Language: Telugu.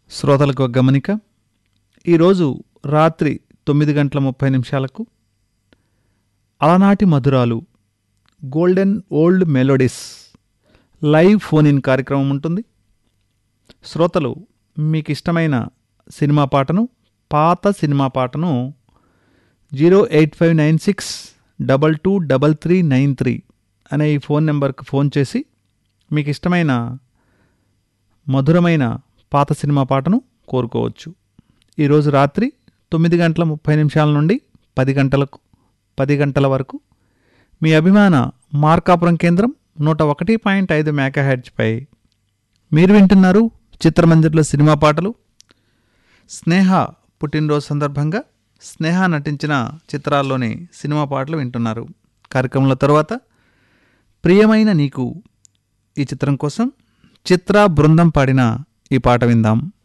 శ్రోతలకు ఒక గమనిక. ఈరోజు రాత్రి 9:30 అలనాటి మధురాలు golden old melodies live phone in కార్యక్రమం ఉంటుంది. శ్రోతలు మీకు ఇష్టమైన సినిమా పాటను, పాత సినిమా పాటను 08596223393 అనే ఈ ఫోన్ నెంబర్కి ఫోన్ చేసి మీకు ఇష్టమైన మధురమైన పాత సినిమా పాటను కోరుకోవచ్చు. ఈరోజు రాత్రి 9:30 నుండి 10 గంటల వరకు మీ అభిమాన మార్కాపురం కేంద్రం 101.5 మెగాహెర్ట్జ్పై మీరు వింటున్నారు చిత్రమందిర్లో సినిమా పాటలు. స్నేహ పుట్టినరోజు సందర్భంగా స్నేహ నటించిన చిత్రాల్లోని సినిమా పాటలు వింటున్నారు. కార్యక్రమంలో తర్వాత ప్రియమైన నీకు ఈ చిత్రం కోసం చిత్ర బృందం పాడిన ఈ పాట విందాం.